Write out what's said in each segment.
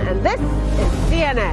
and this is CNN.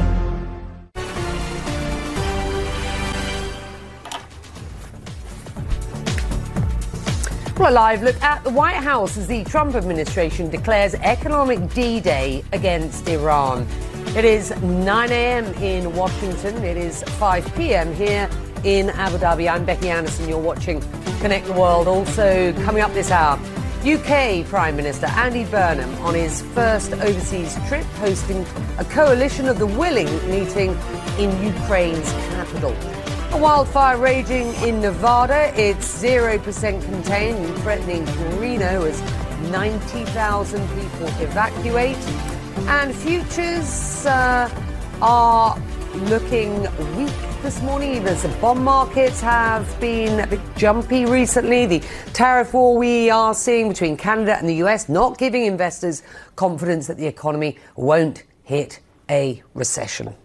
Well, a live look at the White House as the Trump administration declares economic D-Day against Iran. It is 9 a.m. in Washington. It is 5 p.m. here in Abu Dhabi. I'm Becky Anderson. You're watching Connect the World. Also coming up this hour, UK Prime Minister Andy Burnham on his first overseas trip, hosting a coalition of the willing meeting in Ukraine's capital. A wildfire raging in Nevada. It's 0% contained and threatening Reno as 90,000 people evacuate. And futures are looking weak this morning, even as the bond markets have been a bit jumpy recently. The tariff war we are seeing between Canada and the US not giving investors confidence that the economy won't hit a recession.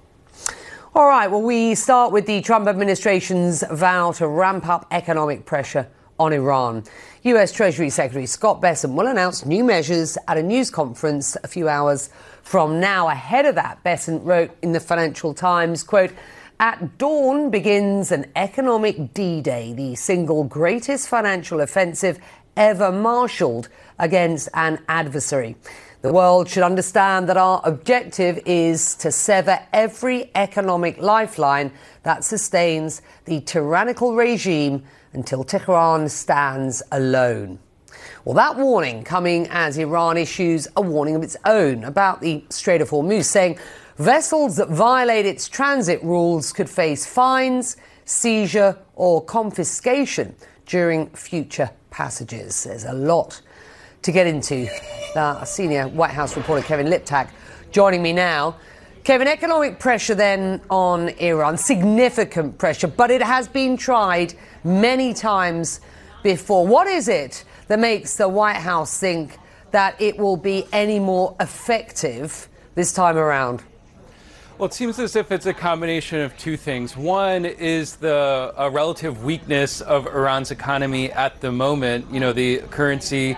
All right, well, we start with the Trump administration's vow to ramp up economic pressure on Iran. US Treasury Secretary Scott Bessent will announce new measures at a news conference a few hours from now. Ahead of that, Bessent wrote in the Financial Times, quote, "At dawn begins an economic D-Day, the single greatest financial offensive ever marshalled against an adversary. The world should understand that our objective is to sever every economic lifeline that sustains the tyrannical regime until Tehran stands alone." Well, that warning coming as Iran issues a warning of its own about the Strait of Hormuz, saying vessels that violate its transit rules could face fines, seizure or confiscation during future passages. There's a lot to get into. Senior White House reporter Kevin Liptak joining me now. Kevin, economic pressure then on Iran, significant pressure, but it has been tried many times before. What is it that makes the White House think that it will be any more effective this time around? Well, it seems as if it's a combination of two things. One is the relative weakness of Iran's economy at the moment. You know, the currency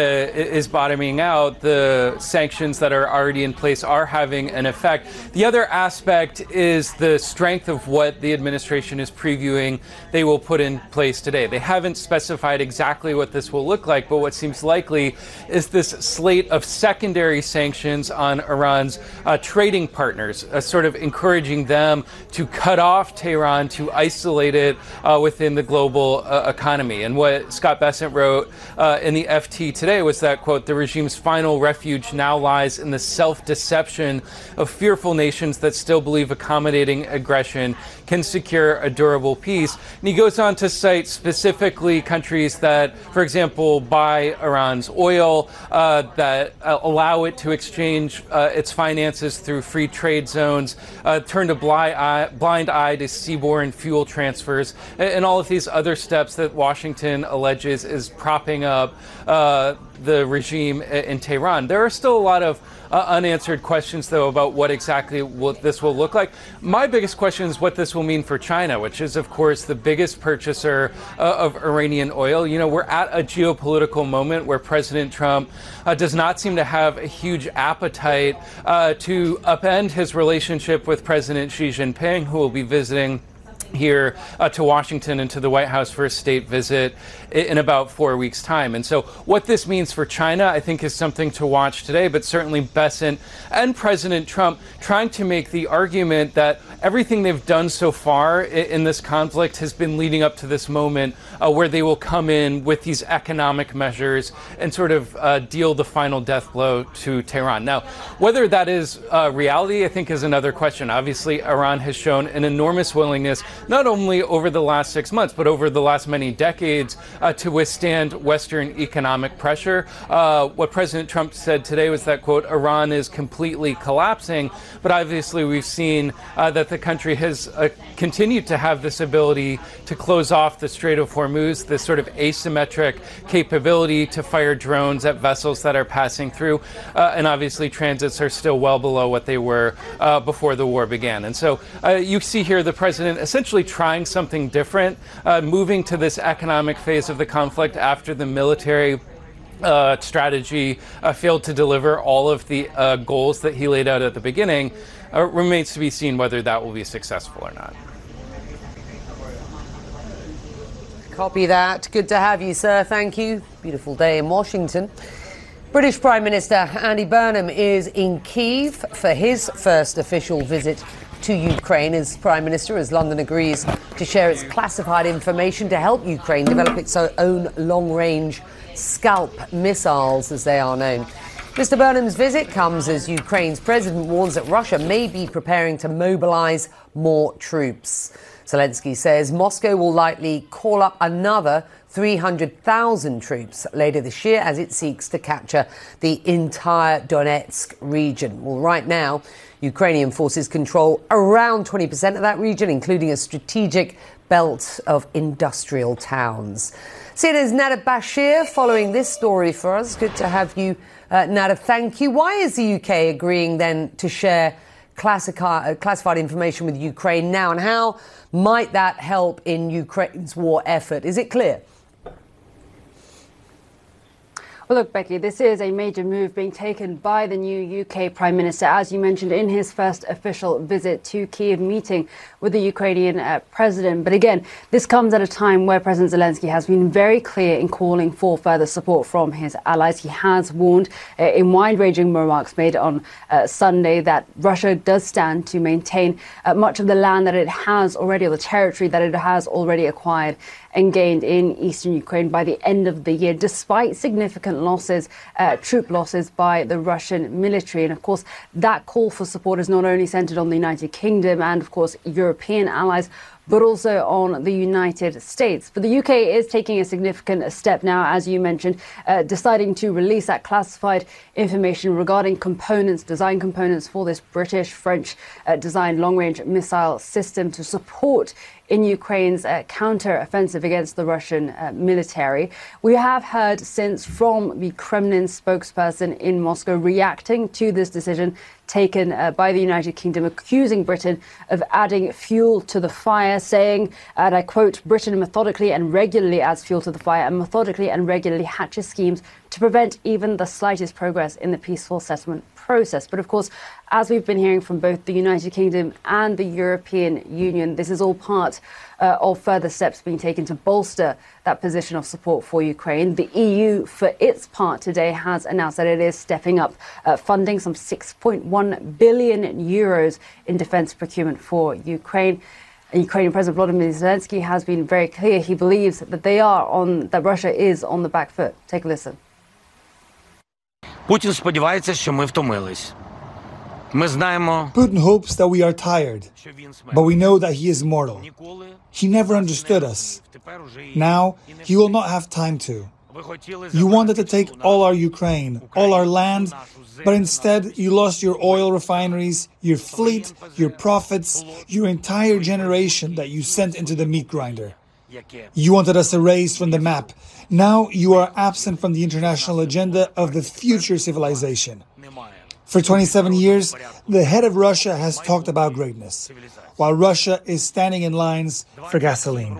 is bottoming out. The sanctions that are already in place are having an effect. The other aspect is the strength of what the administration is previewing they will put in place today. They haven't specified exactly what this will look like, but what seems likely is this slate of secondary sanctions on Iran's trading partners, sort of encouraging them to cut off Tehran, to isolate it within the global economy. And what Scott Bessent wrote in the FT today was that, quote, "The regime's final refuge now lies in the self-deception of fearful nations that still believe accommodating aggression can secure a durable peace." And he goes on to cite specifically countries that, for example, buy Iran's oil, that allow it to exchange its finances through free trade zones, turned a blind eye to seaborne fuel transfers, and all of these other steps that Washington alleges is propping up the regime in Tehran. There are still a lot of unanswered questions, though, about what exactly this will look like. My biggest question is what this will mean for China, which is, of course, the biggest purchaser of Iranian oil. You know, we're at a geopolitical moment where President Trump does not seem to have a huge appetite to upend his relationship with President Xi Jinping, who will be visiting here to Washington and to the White House for a state visit in about 4 weeks' time. And so what this means for China, I think, is something to watch today, but certainly Bessent and President Trump trying to make the argument that everything they've done so far in this conflict has been leading up to this moment where they will come in with these economic measures and sort of deal the final death blow to Tehran. Now, whether that is reality, I think, is another question. Obviously, Iran has shown an enormous willingness, not only over the last 6 months, but over the last many decades, to withstand Western economic pressure. What President Trump said today was that, quote, "Iran is completely collapsing." But obviously, we've seen that the country has continued to have this ability to close off the Strait of Hormuz, this sort of asymmetric capability to fire drones at vessels that are passing through. And obviously, transits are still well below what they were before the war began. And so you see here the president essentially trying something different, moving to this economic phase of the conflict after the military strategy failed to deliver all of the goals that he laid out at the beginning. Remains to be seen whether that will be successful or not. Copy that. Good to have you, sir. Thank you. Beautiful day in Washington. British Prime Minister Andy Burnham is in Kyiv for his first official visit to Ukraine as Prime Minister, as London agrees to share its classified information to help Ukraine develop its own long-range Scalp missiles, as they are known. Mr. Burnham's visit comes as Ukraine's president warns that Russia may be preparing to mobilize more troops. Zelensky says Moscow will likely call up another 300,000 troops later this year as it seeks to capture the entire Donetsk region. Well, right now, Ukrainian forces control around 20% of that region, including a strategic belt of industrial towns. CNN's Nada Bashir following this story for us. Good to have you, Nada. Thank you. Why is the UK agreeing then to share classified information with Ukraine now, and how might that help in Ukraine's war effort? Is it clear? Well, look, Becky, this is a major move being taken by the new UK Prime Minister, as you mentioned, in his first official visit to Kyiv, meeting with the Ukrainian president. But again, this comes at a time where President Zelensky has been very clear in calling for further support from his allies. He has warned in wide-ranging remarks made on Sunday that Russia does stand to maintain much of the land that it has already, or the territory that it has already acquired and gained in eastern Ukraine by the end of the year, despite significant losses, troop losses by the Russian military. And of course, that call for support is not only centered on the United Kingdom and, of course, European allies, but also on the United States. But the UK is taking a significant step now, as you mentioned, deciding to release that classified information regarding components, design components for this British-French designed long-range missile system to support in Ukraine's counter-offensive against the Russian military. We have heard since from the Kremlin spokesperson in Moscow reacting to this decision taken by the United Kingdom, accusing Britain of adding fuel to the fire, saying, and I quote, Britain methodically and regularly adds fuel to the fire and methodically and regularly hatches schemes to prevent even the slightest progress in the peaceful settlement process. But of course, as we've been hearing from both the United Kingdom and the European Union, this is all part of further steps being taken to bolster that position of support for Ukraine. The EU, for its part today, has announced that it is stepping up funding, some 6.1 billion euros in defence procurement for Ukraine. Ukrainian President Volodymyr Zelensky has been very clear. He believes that Russia is on the back foot. Take a listen. Putin сподівається, що ми втомились. Putin hopes that we are tired, but we know that he is mortal. He never understood us. Now, he will not have time to. You wanted to take all our Ukraine, all our land, but instead you lost your oil refineries, your fleet, your profits, your entire generation that you sent into the meat grinder. You wanted us erased from the map. Now you are absent from the international agenda of the future civilization. For 27 years, the head of Russia has talked about greatness, while Russia is standing in lines for gasoline.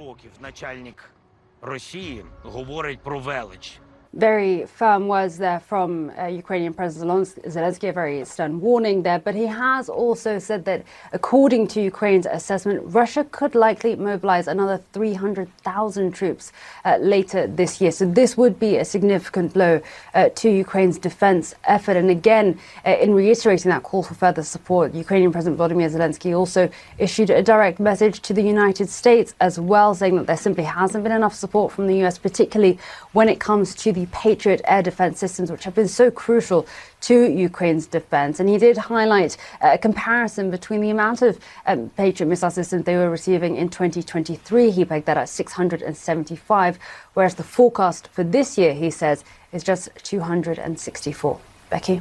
Very firm words there from Ukrainian President Zelensky, a very stern warning there. But he has also said that, according to Ukraine's assessment, Russia could likely mobilize another 300,000 troops later this year. So this would be a significant blow to Ukraine's defense effort. And again, in reiterating that call for further support, Ukrainian President Volodymyr Zelensky also issued a direct message to the United States as well, saying that there simply hasn't been enough support from the US, particularly when it comes to the Patriot air defense systems, which have been so crucial to Ukraine's defense. And he did highlight a comparison between the amount of Patriot missile systems they were receiving in 2023. He pegged that at 675, whereas the forecast for this year, he says, is just 264. Becky?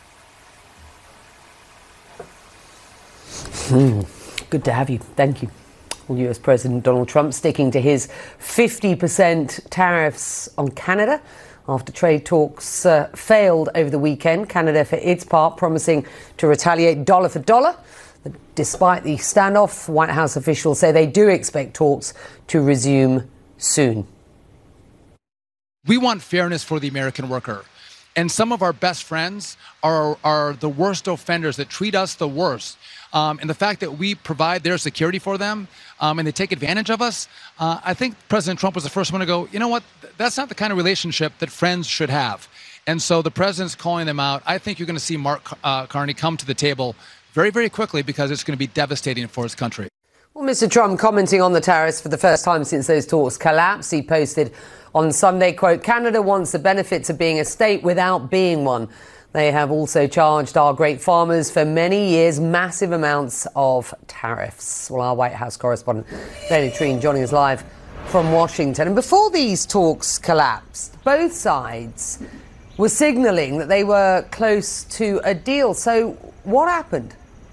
Good to have you. Thank you. Well, US President Donald Trump sticking to his 50% tariffs on Canada after trade talks failed over the weekend. Canada, for its part, promising to retaliate dollar for dollar. Despite the standoff, White House officials say they do expect talks to resume soon. We want fairness for the American worker. And some of our best friends are the worst offenders that treat us the worst. And the fact that we provide their security for them and they take advantage of us, I think President Trump was the first one to go, you know what, that's not the kind of relationship that friends should have. And so the president's calling them out. I think you're going to see Mark Carney come to the table very, very quickly because it's going to be devastating for his country. Well, Mr. Trump commenting on the tariffs for the first time since those talks collapsed. He posted on Sunday, quote, Canada wants the benefits of being a state without being one. They have also charged our great farmers for many years massive amounts of tariffs. Well, our White House correspondent, Lena Treen, joining us live from Washington. And before these talks collapsed, both sides were signalling that they were close to a deal. So what happened?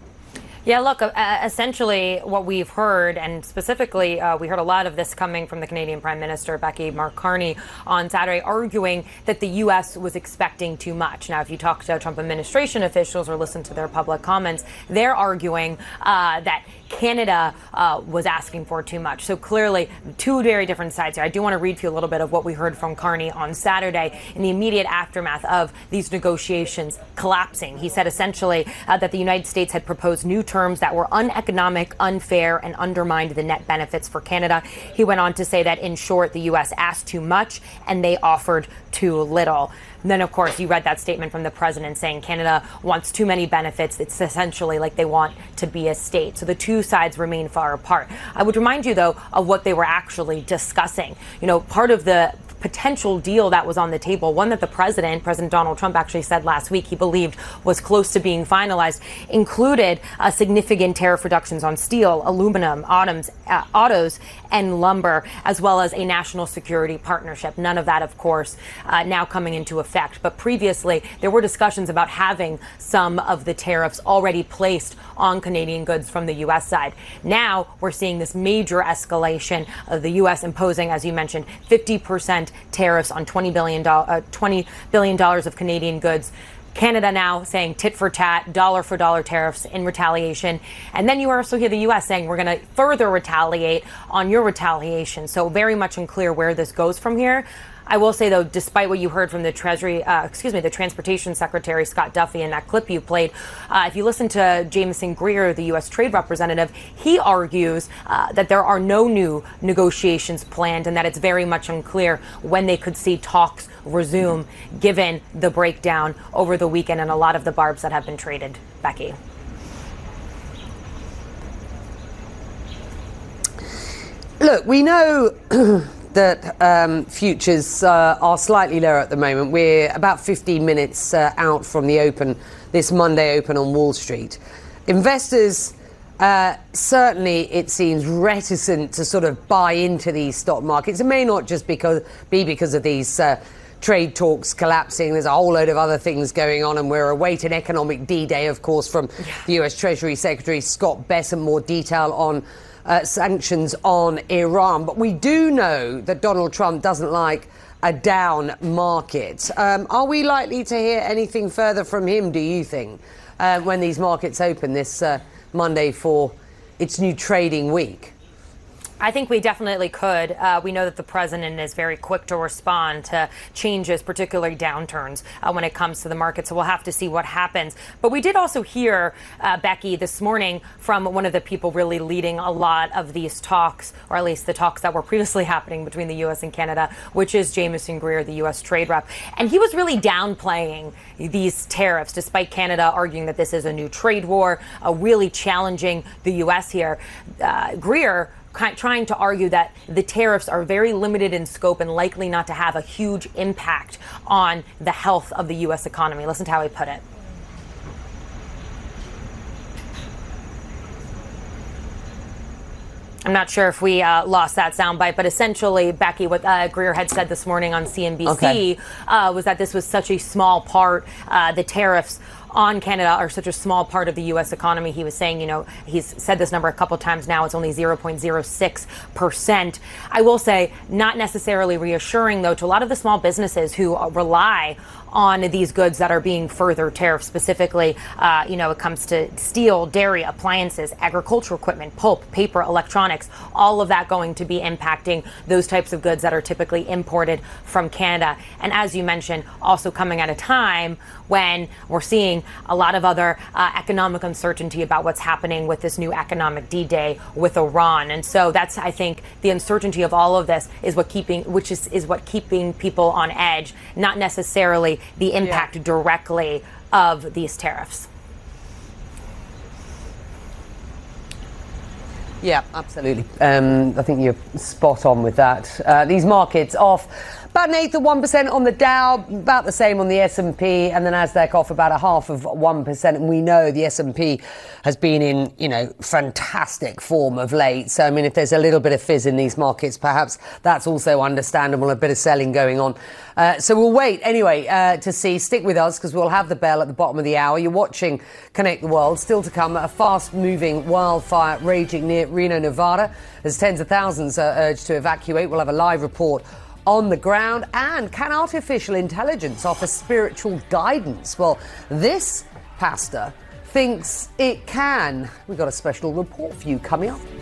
Yeah, look, essentially what we've heard, and specifically we heard a lot of this coming from the Canadian Prime Minister, Becky, Mark Carney, on Saturday, arguing that the U.S. was expecting too much. Now, if you talk to Trump administration officials or listen to their public comments, they're arguing that Canada was asking for too much. So clearly, two very different sides here. I do want to read to you a little bit of what we heard from Carney on Saturday in the immediate aftermath of these negotiations collapsing. He said essentially that the United States had proposed new terms that were uneconomic, unfair, and undermined the net benefits for Canada. He went on to say that, in short, the U.S. asked too much and they offered too little. And then, of course, you read that statement from the president saying Canada wants too many benefits. It's essentially like they want to be a state. So the two sides remain far apart. I would remind you, though, of what they were actually discussing. You know, part of the potential deal that was on the table, one that the President Donald Trump actually said last week he believed was close to being finalized, included significant tariff reductions on steel, aluminum, autos, and lumber, as well as a national security partnership. None of that, of course, now coming into effect. But previously, there were discussions about having some of the tariffs already placed on Canadian goods from the U.S. side. Now we're seeing this major escalation of the U.S. imposing, as you mentioned, 50% tariffs on $20 billion of Canadian goods. Canada now saying tit for tat, dollar for dollar tariffs in retaliation. And then you also hear the U.S. saying we're going to further retaliate on your retaliation. So very much unclear where this goes from here. I will say, though, despite what you heard from the the Transportation Secretary, Scott Duffy, in that clip you played, if you listen to Jamieson Greer, the U.S. Trade Representative, he argues that there are no new negotiations planned and that it's very much unclear when they could see talks resume, given the breakdown over the weekend and a lot of the barbs that have been traded. Becky. Look, we know that futures are slightly lower at the moment. We're about 15 minutes out from the open, this Monday open on Wall Street. Investors certainly, it seems, reticent to sort of buy into these stock markets. It may not just be because of these trade talks collapsing. There's a whole load of other things going on, and we're awaiting economic D-Day, of course, from the US Treasury Secretary Scott Bessent. More detail on sanctions on Iran. But we do know that Donald Trump doesn't like a down market. Are we likely to hear anything further from him, do you think, when these markets open this Monday for its new trading week? I think we definitely could. We know that the president is very quick to respond to changes, particularly downturns, when it comes to the market. So we'll have to see what happens. But we did also hear, Becky, this morning from one of the people really leading a lot of these talks, or at least the talks that were previously happening between the U.S. and Canada, which is Jamieson Greer, the U.S. trade rep. And he was really downplaying these tariffs, despite Canada arguing that this is a new trade war, really challenging the U.S. here. Greer trying to argue that the tariffs are very limited in scope and likely not to have a huge impact on the health of the U.S. economy. Listen to how he put it. I'm not sure if we lost that soundbite, but essentially, Becky, what Greer had said this morning on CNBC was that this was such a small part, the tariffs on Canada are such a small part of the U.S. economy. He was saying, he's said this number a couple times now, it's only 0.06%. I will say, not necessarily reassuring, though, to a lot of the small businesses who rely on these goods that are being further tariffed. Specifically, it comes to steel, dairy, appliances, agricultural equipment, pulp, paper, electronics, all of that going to be impacting those types of goods that are typically imported from Canada. And as you mentioned, also coming at a time when we're seeing a lot of other economic uncertainty about what's happening with this new economic D-Day with Iran. And so that's, I think, the uncertainty of all of this is what keeping people on edge, not necessarily the impact directly of these tariffs. Yeah, absolutely. I think you're spot on with that. These markets off about 1/8 of 1% on the Dow, about the same on the S&P, and the Nasdaq off about 0.5 of 1%. And we know the S&P has been in, fantastic form of late. So, I mean, if there's a little bit of fizz in these markets, perhaps that's also understandable, a bit of selling going on. So we'll wait anyway to see. Stick with us because we'll have the bell at the bottom of the hour. You're watching Connect the World. Still to come, a fast-moving wildfire raging near Reno, Nevada, as tens of thousands are urged to evacuate. We'll have a live report on the ground. And can artificial intelligence offer spiritual guidance? Well, this pastor thinks it can. We've got a special report for you coming up.